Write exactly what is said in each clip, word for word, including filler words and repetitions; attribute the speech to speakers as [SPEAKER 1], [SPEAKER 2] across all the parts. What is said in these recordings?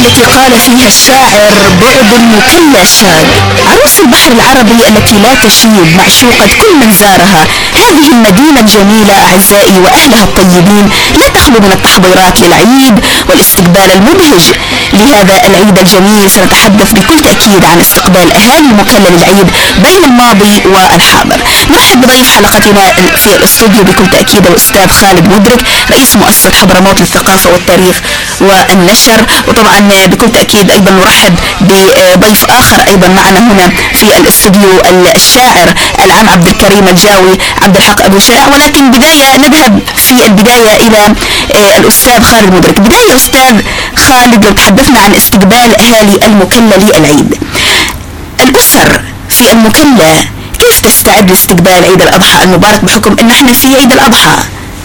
[SPEAKER 1] التي قال فيها الشاعر: بعد مكلا شاد، عروس البحر العربي التي لا تشيب، معشوقة كل من زارها. هذه المدينة الجميلة أعزائي وأهلها الطيبين لا تخلو من التحضيرات للعيد والاستقبال المبهج لهذا العيد الجميل. سنتحدث بكل تأكيد عن استقبال أهالي مكلا للعيد بين الماضي والحاضر. نرحب بضيف حلقتنا في الاستوديو بكل تأكيد الأستاذ خالد مدرك، رئيس مؤسسة حضرموت للثقافة والتاريخ والنشر. وطبعا بكل تأكيد أيضا نرحب بضيف آخر أيضا معنا هنا في الاستوديو، الشاعر العام عبد الكريم الجاوي عبد الحق أبو شارع. ولكن بداية نذهب في البداية إلى الأستاذ خالد مدرك. بداية أستاذ خالد، لو تحدثنا عن استقبال أهالي المكلا للعيد، الأسر في المكلا كيف تستعد لاستقبال عيد الأضحى المبارك بحكم أن احنا في عيد الأضحى؟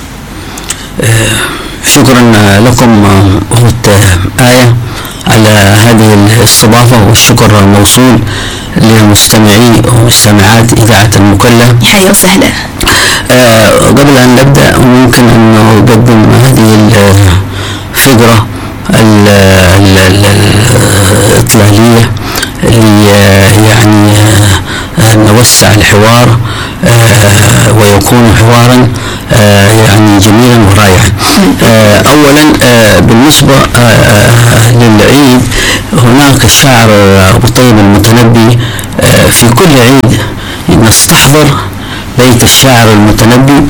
[SPEAKER 2] شكرا لكم أخت آية على هذه الاستضافة، والشكر موصول لمستمعي ومستمعات إذاعة المكلا.
[SPEAKER 1] حيا وسهلا.
[SPEAKER 2] آه قبل أن نبدأ ممكن أن أقدم هذه الفكرة الإطلالية اللي يعني نوسع الحوار آه ويكون حوارا آه يعني جميلا ورائعا. آه اولا آه بالنسبة آه للعيد، هناك الشاعر ابو طيب المتنبي آه في كل عيد نستحضر بيت الشاعر المتنبي.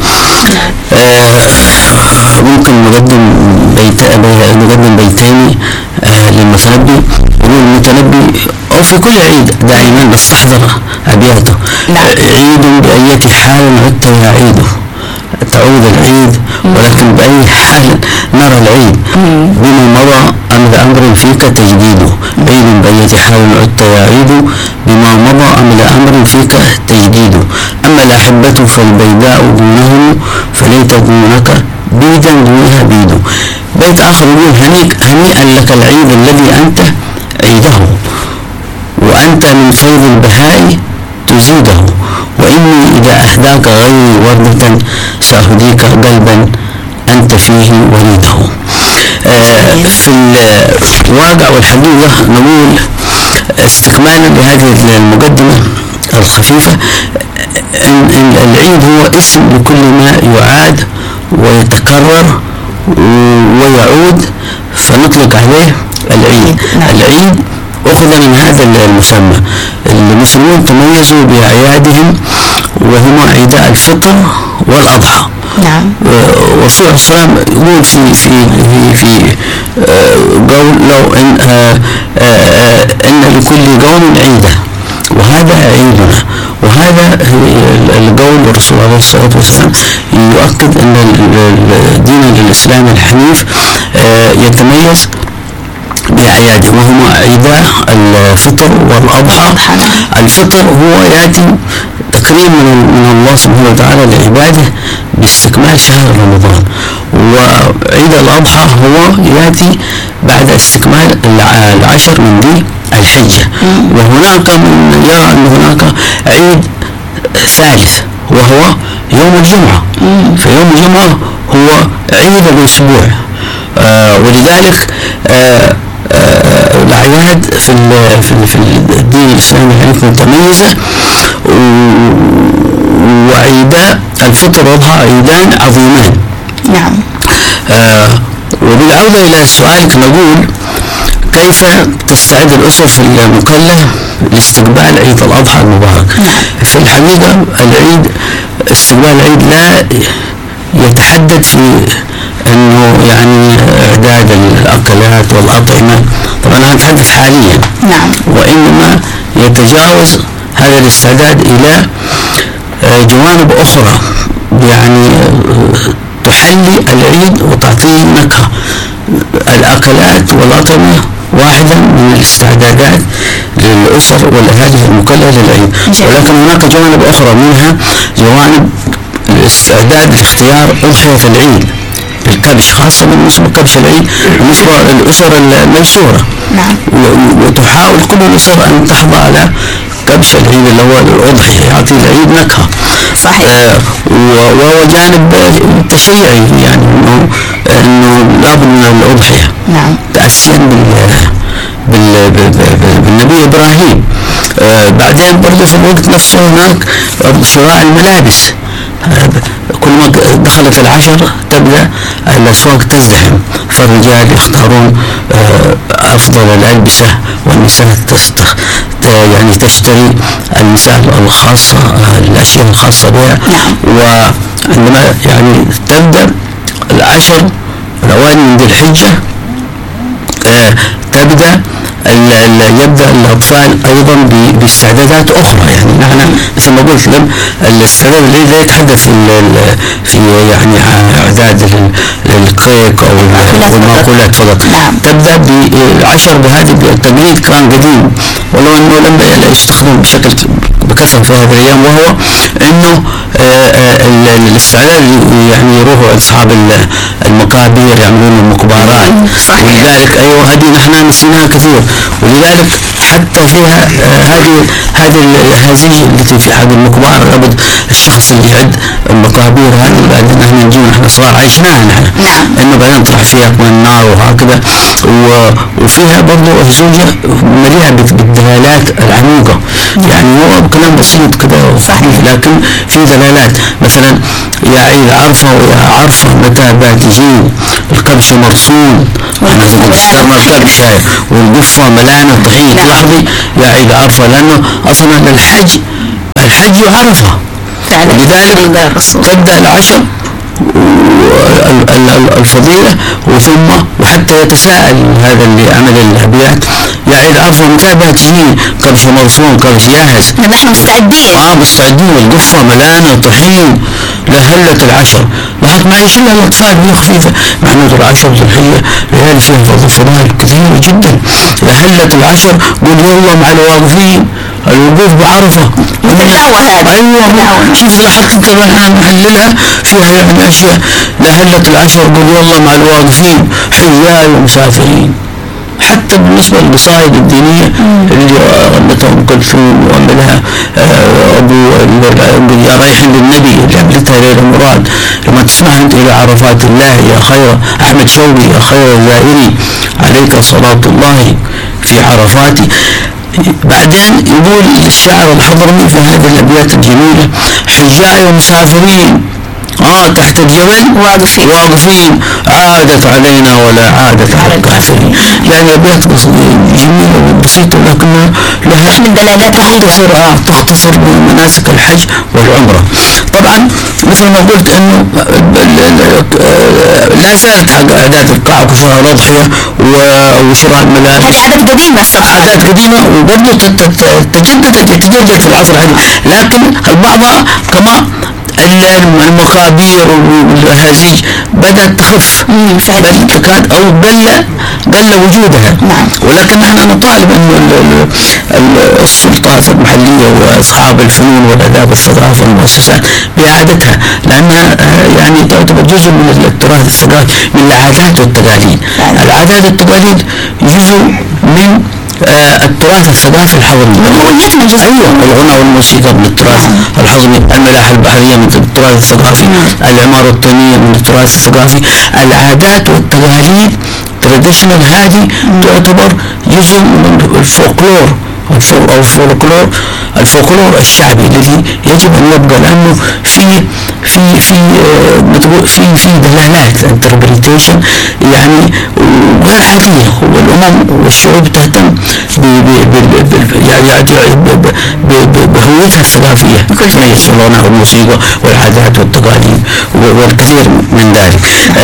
[SPEAKER 2] آه ممكن نقدم بيت نقدم بيتين آه للمتنبي. المتنبي أو في كل عيد دائما نستحضر أبياته: عيد بأية حال عدت يا عيد، تعود العيد ولكن بأي حال نرى العيد، بما مضى أمد أمر فيك تجديده. عيد بأية حال عدت يا عيد، بما مضى أمد أمر فيك تجديده. أما الأحبة فالبيداء دونهم، فليت دونك بيدا دونها بيد. بيت آخر يقول: هنيئا لك العيد الذي أنت عيده، وأنت من فيض البهاء تزيده. وإني إذا أهداك غيري وردة سأهديك قلبا أنت فيه وليده. آه في الواقع والحقيقة نقول استكمالا لهذه المقدمة الخفيفة إن العيد هو اسم لكل ما يعاد ويتكرر ويعود، فنطلق عليه العيد. العيد أخذ من هذا المسمى. المسلمون تميزوا بأعيادهم وهما عيدا الفطر والأضحى.
[SPEAKER 1] نعم.
[SPEAKER 2] والرسول عليه السلام يقول في في في قول: لو إن إن لكل قوم عيدا وهذا عيدنا. وهذا القول الرسول عليه الصلاة والسلام يؤكد أن الدين الإسلام الحنيف يتميز بأعياده وهما عيدا الفطر والأضحى. الفطر هو يأتي تكريم من الله سبحانه وتعالى لعباده باستكمال شهر رمضان، وعيد الأضحى هو يأتي بعد استكمال العشر من ذي الحجة. وهناك من يرى أن هناك عيد ثالث وهو يوم الجمعة، فيوم الجمعة هو عيد الأسبوع. آه ولذلك آه آه الأعياد في في في الدين الإسلامي متميزة، وعيدا الفطر والأضحى عيدان عظيمان.
[SPEAKER 1] نعم.
[SPEAKER 2] آه وبالعودة إلى سؤالك نقول: كيف تستعد الأسر في المكلا لاستقبال عيد الأضحى المبارك؟ في الحقيقة العيد استقبال العيد لا يتحدد في انه يعني اعداد الاكلات والاطعمه، طبعا انا اتحدث حاليا.
[SPEAKER 1] نعم.
[SPEAKER 2] وانما يتجاوز هذا الاستعداد الى جوانب اخرى يعني تحلي العيد وتعطيه نكهه. الاكلات والاطعمه واحدة من الاستعدادات للأسر والأهالي المكلا للعيد، ولكن هناك جوانب أخرى، منها جوانب الاستعداد لاختيار أضحية العيد، الكبش، خاصة بالنسبة كبش العيد بالنسبة للأسر الميسورة.
[SPEAKER 1] نعم.
[SPEAKER 2] وتحاول كل الأسر أن تحظى على كبش العيد اللي هو الأضحية، يعطي العيد نكهة.
[SPEAKER 1] صحيح.
[SPEAKER 2] آه وهو جانب تشريعي، يعني إنه إنه لابد من الأضحية.
[SPEAKER 1] نعم.
[SPEAKER 2] تأسيا بالنبي إبراهيم. آه بعدين برضه في الوقت نفسه هناك شراء الملابس، كل ما دخلت العشر تبدأ الأسواق تزدحم، فالرجال يختارون أفضل الألبسة والنساء تستخ... يعني تشتري النساء الخاصة الأشياء الخاصة بها. وعندما يعني تبدأ العشر الأوائل من ذي الحجة تبدأ يبدأ الأطفال أيضا باستعدادات أخرى. يعني نحن مثل ما قلت لهم الاستعداد الذي لا يتحدث في في يعني إعداد الكيك أو المأكولات فقط. تبدأ بعشر بهذه التقليد كان قديم، ولو أنه لم يستخدم بشكل بكثرة في هذه الأيام، وهو أنه الاستعداد يعني يروحوا أصحاب المكابر يعملون المقبارات، ولذلك أيوة هذه نحن نسيناها كثير، ولذلك حتى فيها هذه هذه الهزيج التي في هذه المقبار لابد الشخص اللي يعد المقابر هذه بعدين نحن نجي نحن صغار عشناها نحن، انه بعدين نطرح فيها من النار وهكذا، وفيها برضه هزوجة مليئة بالدلالات العميقة. يعني هو كلام بسيط كده صحيح، لكن في دلالات. مثلا يا عيد عرفة ويا عرفة متى باتجين، الكبش مرسوم أنا تستخدم الكبش والقفة ملانة طحين، تلاحظي يا عيد عرفة، لأنه أصلا الحج الحج عرفة، ولذلك تبدأ العشر الفضيلة وثم وحتى يتساءل هذا اللي عمل الأبيات يا عيد عرفة متى باتجين، كبش مرسوم كبش جاهز،
[SPEAKER 1] نحن مستعدين
[SPEAKER 2] اه مستعدين، القفة ملانة طحين لهلة العشر. لاحظت معي شلة الأطفال هي خفيفة، مع أنه العشر ذي الحجة ليالي فيها فضائل كثيرة جدا. لهلة العشر قل يلا مع الواقفين، الوقوف بعرفة
[SPEAKER 1] متلاوة هذا.
[SPEAKER 2] أيوة شوف لاحظت كمان نحللها فيها يعني أشياء. لهلة العشر قل يلا مع الواقفين حجاج ومسافرين. حتى بالنسبة للقصائد الدينية اللي غنتها أم كلثوم وعملها أبو يا رايحين للنبي اللي عملتها ليلى مراد، لما تسمعها أنت إلى عرفات الله يا خير أحمد شوقي يا خير زائري عليك صلاة الله في عرفاتي. بعدين يقول الشاعر الحضرمي في هذه الأبيات الجميلة حجاج ومسافرين آه تحت الجبل
[SPEAKER 1] واقفين
[SPEAKER 2] واقفين عادت علينا ولا عادت على الكافرين. يعني أبيات جميلة وبسيطة لكنها لها
[SPEAKER 1] من دلالات
[SPEAKER 2] تختصر آه تختصر مناسك الحج والعمرة. طبعا مثل ما قلت انه لا زالت حق عادات القاعة وشراء الأضحية وشراء الملابس،
[SPEAKER 1] هذه عادات قديمة
[SPEAKER 2] عادات قديمة وبرضه تجددت تتجدد في العصر الحديث، لكن البعض كما المقابير والهزيج بدأت تخف بل تكاد أو بل بل وجودها. ولكن نحن نطالب أن السلطات المحلية وأصحاب الفنون والآداب والثقافة والمؤسسات بإعادتها، لأنها يعني تعتبر جزء من التراث الثقافي، من العادات والتقاليد. العادات والتقاليد جزء من آه التراث الثقافي الحضرمي. أيوة الغنى والموسيقى من التراث الحضرمي، الملاحة البحرية من التراث الثقافي، العمارة الطينية من التراث الثقافي. العادات والتقاليد تراديشنال هذه تعتبر جزء من الفولكلور أو الفولكلور الفولكلور الشعبي الذي يجب أن يبقى، لأنه في في في في في دلالات انتربريتيشن يعني غير عادية، والأمم والشعوب تهتم بهويتها الثقافية زي الصالونات والموسيقى والعادات والتقاليد والكثير من ذلك.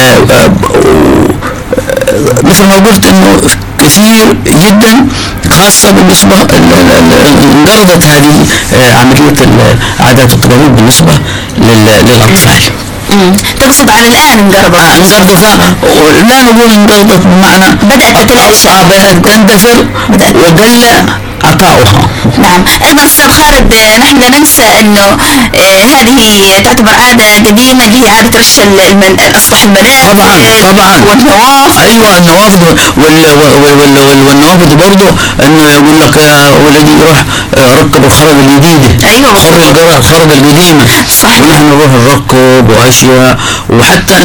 [SPEAKER 2] مثل ما قلت انه كثير جدا، خاصة بالنسبة انقرضت هذه عملية العادات والتقاليد بالنسبة للأطفال.
[SPEAKER 1] تقصد على الآن انقرضت؟
[SPEAKER 2] آه انقرضت، لا نقول انقرضت بمعنى
[SPEAKER 1] بدأت تتلاشى،
[SPEAKER 2] آه بدأت تندثر وقل عطاؤها.
[SPEAKER 1] نعم. أيضا أستاذ خالد نحن لا ننسى أنه آه هذه تعتبر عادة قديمة اللي هي عادة رش المن... أسطح الملابس.
[SPEAKER 2] طبعا طبعا
[SPEAKER 1] والنوافذ.
[SPEAKER 2] أيوة النوافذ وال... وال... وال... والنوافذ برضه أنه يقول لك يا ولدي روح ركب الخرز الجديدة.
[SPEAKER 1] أيوة
[SPEAKER 2] خرز الخرز القديمة.
[SPEAKER 1] صح.
[SPEAKER 2] ونحن نروح نركب وأشياء، وحتى أنه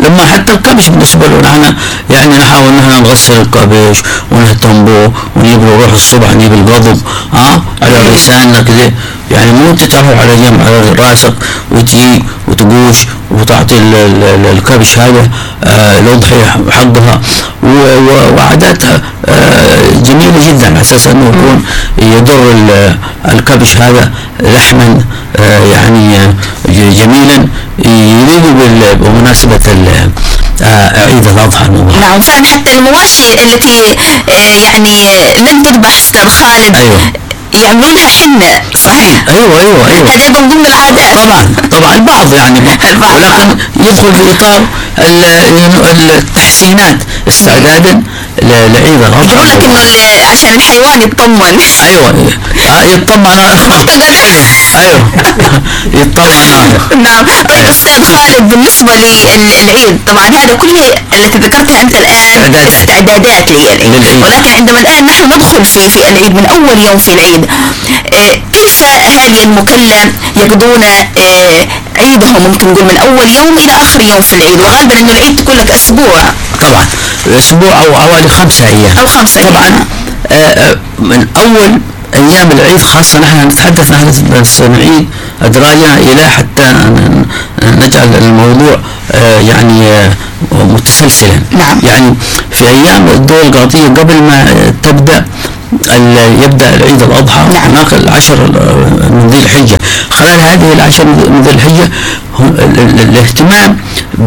[SPEAKER 2] لما حتى الكبش بالنسبة له نحن يعني نحاول نحن نغسل الكبش ونهتم به ونجيب له روح الصبح نجيب القضب ها على لساننا كده، يعني مو انت تروح على جنب على راسك وتجي وتقوش وتعطي الكبش هذا آه الأضحية حقها وعاداتها آه جميلة جدا على أساس أنه يكون يضر الكبش هذا لحما آه يعني جميلا يليق بمناسبة عيد الأضحى المبارك.
[SPEAKER 1] نعم فعلا حتى المواشي التي يعني لم تذبح أستاذ خالد أيوة. يعملون لها حنة صحيح؟
[SPEAKER 2] ايوه ايوه ايوه
[SPEAKER 1] هذا ايضا ضمن العادات.
[SPEAKER 2] طبعا طبعا البعض يعني البعض ولكن يدخل في اطار التحسينات استعدادا لعيد الاضحى.
[SPEAKER 1] يقول لك انه عشان الحيوان يطمن.
[SPEAKER 2] ايوه يطمن ايوه يطمن.
[SPEAKER 1] نعم. طيب استاذ خالد بالنسبه للعيد طبعا هذا كلها التي ذكرتها انت الان استعدادات للعيد، ولكن عندما الان نحن ندخل في في العيد من اول يوم في العيد كيف هذه المكلة يقضون عيدهم ممكن نقول من اول يوم الى اخر يوم في العيد، وغالبا انه العيد تقول لك اسبوع.
[SPEAKER 2] طبعا اسبوع او حوالي خمسة ايام
[SPEAKER 1] او خمسة ايام
[SPEAKER 2] طبعا. آه من اول ايام العيد خاصة نحن نتحدث نحن سنعيد ادراجنا الى حتى نجعل الموضوع آه يعني آه متسلسلا.
[SPEAKER 1] نعم.
[SPEAKER 2] يعني في ايام الدول القبطية قبل ما تبدأ يبدأ العيد الأضحى نعم. هناك العشر من ذي الحجة، خلال هذه العشر من ذي الحجة الاهتمام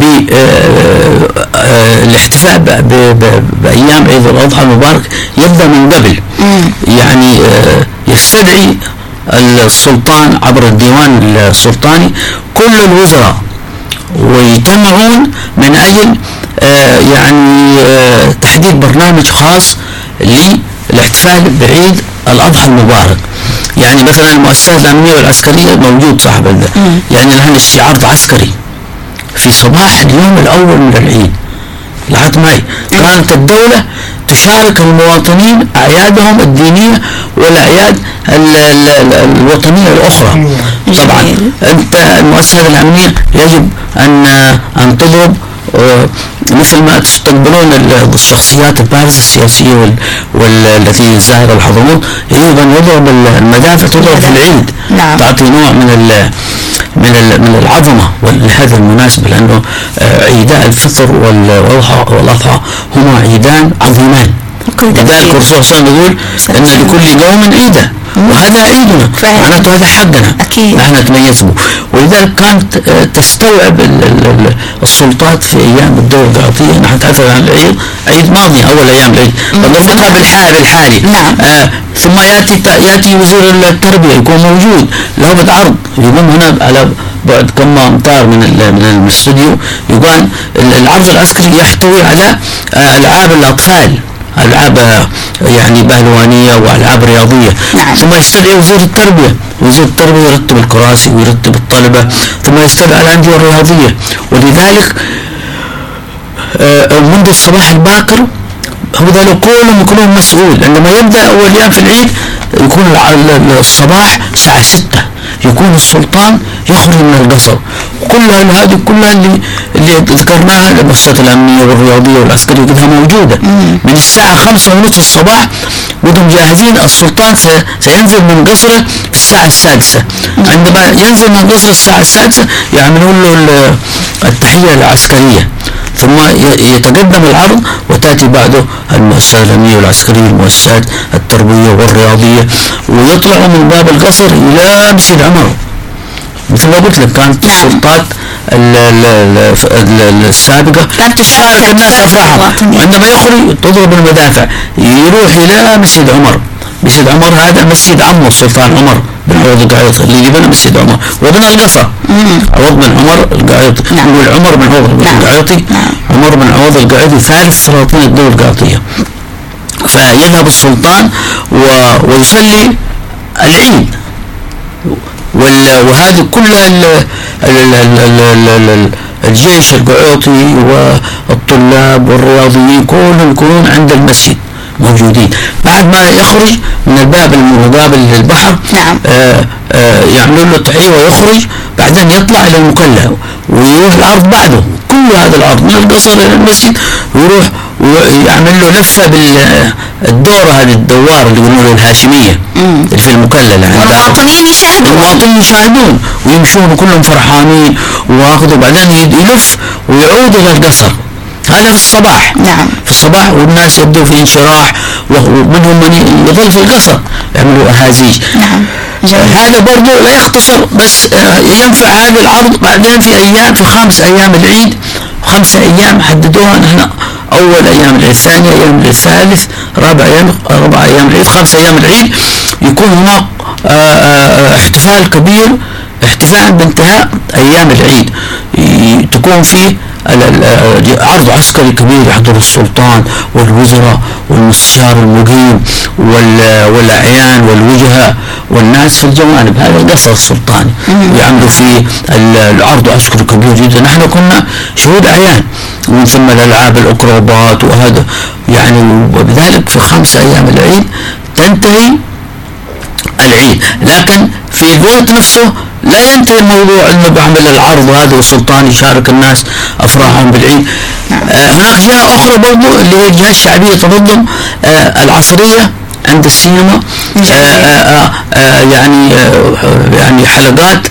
[SPEAKER 2] بالاحتفاء بأيام عيد الأضحى المبارك يبدأ من قبل. مم. يعني يستدعي السلطان عبر الديوان السلطاني كل الوزراء ويجتمعون من أجل يعني تحديد برنامج خاص للاحتفال بعيد الأضحى المبارك. يعني مثلا المؤسسات الأمنية والعسكرية موجود صاحب هذا، يعني نحن استعراض عسكري في صباح اليوم الأول من العيد. لاحظت معي كانت الدولة تشارك المواطنين أعيادهم الدينية والأعياد الوطنية الأخرى. طبعا أنت المؤسسات الأمنية يجب أن أن تضرب مثل ما تستقبلون الشخصيات البارزة السياسية والتي زاهرة الحضور، يجب أن يضرب المدافع تضرب في العيد. نعم. تعطي نوع من ال من ال من العظمة لهذه المناسبة، لأنه عيدا الفطر والأضحى هما عيدان عظيمان. لذلك الرسول صلى الله عليه وسلم يقول إن لكل قوم عيدا وهذا عيدنا، معناته هذا حقنا نحن نتميز به. ولذلك كانت تستوعب السلطات في ايام الدولة القبطية، نحن تعرف عن العيد عيد ماضي اول ايام العيد نربطها بالحالي الحالي. نعم. آه ثم ياتي ياتي وزير التربية يكون موجود له بالعرض، يقوم هنا على بعد كم امتار من من الاستوديو، يقال العرض العسكري يحتوي على آه العاب الاطفال، ألعاب يعني بهلوانية وألعاب رياضية. نعم. ثم يستدعي وزير التربية، وزير التربية يرتب الكراسي ويرتب الطلبة، ثم يستدعي الأندية الرياضية. ولذلك منذ الصباح الباكر هذا كلهم كلهم مسؤول. عندما يبدأ أول يوم في العيد يكون الصباح الساعة ستة يكون السلطان يخرج من القصر. كلها هذه كلها اللي اللي ذكرناها المؤسسات الأمنية والرياضية والعسكرية كلها موجودة. مم. من الساعة خمسة ونصف الصباح بدهم جاهزين. السلطان سينزل من قصره في الساعة السادسة. مم. عندما ينزل من قصره الساعة السادسة يعملون له التحية العسكرية، ثم يتقدم العرض وتأتي بعده المؤسسات الأمنية والعسكرية والمؤسسات التربوية والرياضية، ويطلعوا من باب القصر إلى مسجد عمر. مثل ما قلت لك كانت السلطات السابقة تشارك الناس أفراحهم، وعندما يخرج تضرب المدافع يروح إلى مسجد عمر. مسجد عمر هذا مسجد عمه السلطان عمر بن عوض القعيطي اللي بنى مسجد عمر وبنى القصر. عوض بن عمر القعيطي. نعم. يقول عمر بن عوض القعيطي. نعم. عمر بن عوض القعيطي ثالث سلاطين الدولة القبطية. فيذهب السلطان ويصلي العيد، وهذه كلها الجيش القعيطي والطلاب والرياضيين كلهم يكونون عند المسجد موجودين. بعد ما يخرج من الباب المقابل للبحر. نعم. آآ آآ يعملون له تحية ويخرج، بعدين يطلع إلى المكلا ويروح الأرض بعده كل هذا العرض من القصر إلى المسجد، ويروح ويعمل له لفة بالدورة، هذه الدوار اللي يقولون الهاشمية اللي في المكللة،
[SPEAKER 1] والمواطنين يشاهدون
[SPEAKER 2] المواطنين يشاهدون ويمشون وكلهم فرحانين واخذوا، بعدين يلف ويعود إلى القصر. هذا في الصباح.
[SPEAKER 1] نعم.
[SPEAKER 2] في الصباح والناس يبدو في انشراح، ومنهم من يظل في القصر يعملوا أهازيج.
[SPEAKER 1] نعم.
[SPEAKER 2] هذا برضو لا يختصر بس، ينفع هذا العرض بعدين في أيام، في خمس أيام العيد، خمسة أيام حددوها نحن، أول أيام العيد، ثاني أيام العيد، ثالث، رابع أيام رابع أيام العيد، خمس أيام العيد، يكون هناك احتفال كبير، احتفاء بانتهاء أيام العيد، تكون فيه عرض عسكري كبير، يحضر السلطان والوزراء والمستشار المقيم والأعيان والوجهاء والناس في الجوانب، هذا القصر السلطاني، ويعملوا فيه العرض عسكري كبير جدا. نحن كنا شهود أعيان، ومن ثم الألعاب الأكروبات وهذا يعني. وبذلك في خمسة أيام العيد تنتهي العيد، لكن في الوقت نفسه لا ينتهي الموضوع انه بعمل العرض هذا والسلطان يشارك الناس افراحهم بالعيد. آه هناك جهة اخرى برضو اللي هي الجهة الشعبية، تنظم آه العصرية عند السينما، آه آه آه يعني آه يعني حلقات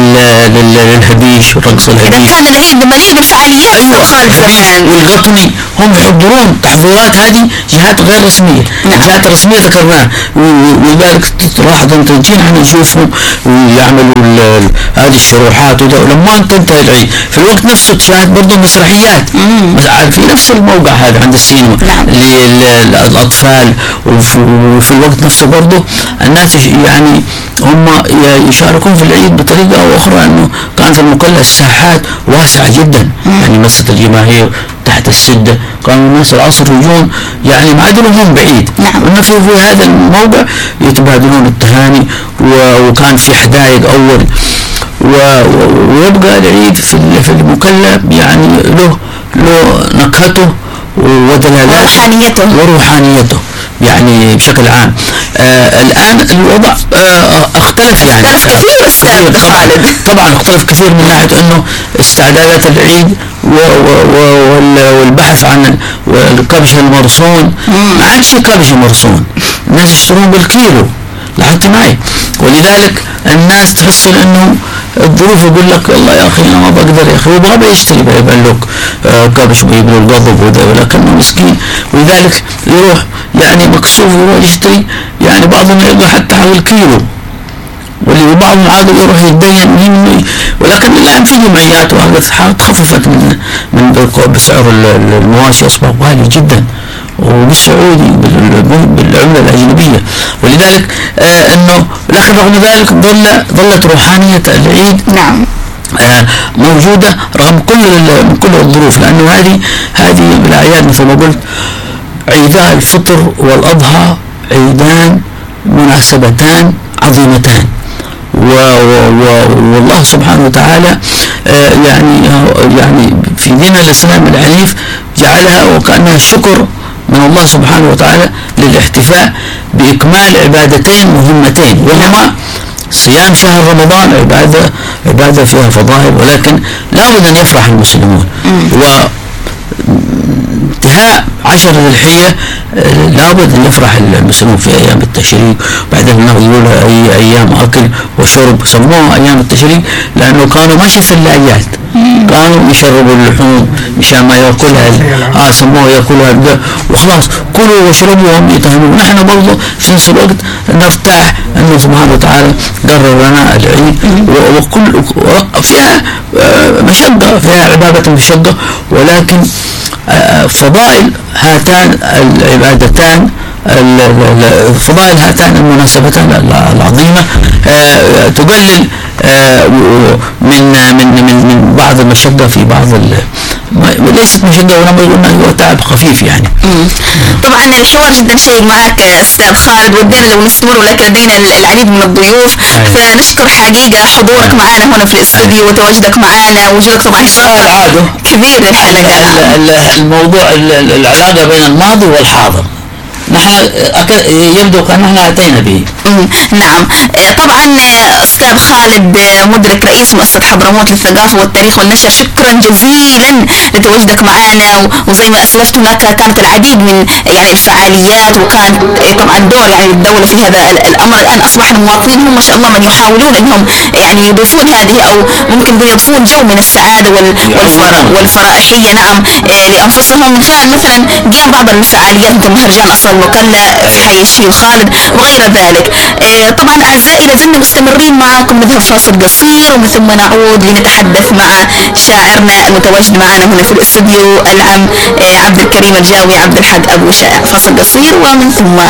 [SPEAKER 2] للهبيش ورقص الهبيش.
[SPEAKER 1] إذا كان العيد مليء بالفعاليات.
[SPEAKER 2] أيوة.
[SPEAKER 1] زمان
[SPEAKER 2] والقطني هم يحضرون تحضيرات، هذه جهات غير رسمية. نعم. الجهات الرسمية ذكرناها، ولذلك تلاحظ أنت تجينا احنا نشوفهم ويعملوا هذه الشروحات وده. ولما تنتهي العيد في الوقت نفسه تشاهد برضه مسرحيات في نفس الموقع هذا عند السينما.
[SPEAKER 1] نعم.
[SPEAKER 2] للأطفال، وفي الوقت نفسه برضه الناس يعني هم يشاركون في العيد بطريقة أو أخرى، أنه كان في المكلا الساحات واسعة جدا. مم. يعني مسجد الجماهير تحت السدة كانوا الناس العصر يجون يعني ما عدلهم بعيد.
[SPEAKER 1] نعم.
[SPEAKER 2] والنفس في هذا الموقع يتبادلون التهاني، وكان في حدائق أول، ويبقى العيد في المكلا يعني له له نكهته ودلالاته
[SPEAKER 1] وروحانيته
[SPEAKER 2] وروحانيته يعني بشكل عام. آه الآن الوضع آه اختلف يعني
[SPEAKER 1] اختلف كثير أستاذ خالد.
[SPEAKER 2] طبعا اختلف كثير من ناحية أنه استعدادات العيد والبحث عن الكبش المرصون. ما عادش في كبش مرصون، الناس يشترون بالكيلو لاحظت معي، ولذلك الناس تحصل انه الظروف يقول لك والله يا اخي انا ما بقدر يا اخي، وما بيشتري بيبان لك كبش ويجيب له القضب وده، ولكنه مسكين ولذلك يروح يعني مكسوف يروح يشتري، يعني بعضهم يلقى حتى حوالي كيلو، واللي بعضهم عاد يروح يتدين منه. ولكن الان في جمعيات وهذا تخففت من من بسعر المواشي، اصبح غالي جدا وبالسعودي بالعملة الأجنبية، ولذلك آه أنه لكن رغم ذلك ظل ظلت روحانية العيد.
[SPEAKER 1] نعم.
[SPEAKER 2] آه موجودة رغم كل من كل الظروف، لأنه هذه هذه الأعياد مثل ما قلت عيدا الفطر والأضحى عيدان مناسبتان عظيمتان، والله سبحانه وتعالى آه يعني يعني في دين الإسلام الحنيف جعلها وكأنها شكر من الله سبحانه وتعالى للاحتفاء بإكمال عبادتين مهمتين، وهما صيام شهر رمضان عبادة عبادة فيها فضائل، ولكن لابد أن يفرح المسلمون، وانتهاء عشر ذي الحجة لابد أن يفرح المسلمون في أيام التشريق. بعدين يقولوا أي أيام أكل وشرب، سموها أيام التشريق لأنه كانوا ما شف اللايات، كانوا يشربوا اللحوم مشان ما يأكلها آه سموها يأكلها وخلاص، كلوا واشربوا وهم يتهمون. نحن برضو في نفس الوقت نرتاح أنه سبحانه وتعالى قرر لنا العيد، وكل فيها مشقة، فيها عبادة مشقة، ولكن فضائل هاتان العبادتان فضائل هاتان المناسبتان العظيمة تقلل من من من من بعض المشقة في بعض ليست مشقة، ونما قلنا هو تعب خفيف يعني.
[SPEAKER 1] طبعا الحوار جدا شيق معك أستاذ خالد، ودينا لو نستمر، ولكن لدينا العديد من الضيوف. أيوة. فنشكر حقيقة حضورك معنا هنا في الاستوديو. أيوة. وتواجدك معنا، وجودك طبعا
[SPEAKER 2] إضافة
[SPEAKER 1] كبير للحلقة.
[SPEAKER 2] الموضوع العلاقة بين الماضي والحاضر، نحن يبدو كأننا أتينا به.
[SPEAKER 1] نعم. طبعا أستاذ خالد مدرك رئيس مؤسسة حضرموت للثقافة والتاريخ والنشر، شكرا جزيلا لتواجدك معنا، وزي ما أسلفت هناك كانت العديد من يعني الفعاليات، وكان طبعا دور يعني الدولة في هذا الأمر. الآن أصبح المواطنين هم ما شاء الله من يحاولون أنهم يعني يضيفون هذه أو ممكن يضيفون جو من السعادة والفرائحية نعم لأنفسهم من خلال مثلا قيام بعض الفعاليات مثل مهرجان أصل المكلا في حي الشيخ خالد وغير ذلك. طبعا أعزائي لازلنا مستمرين معكم، نذهب فاصل قصير ومن ثم نعود لنتحدث مع شاعرنا المتواجد معنا هنا في الاستوديو العام عبد الكريم الجاوي عبد الحق أبو شائع. فاصل قصير ومن ثم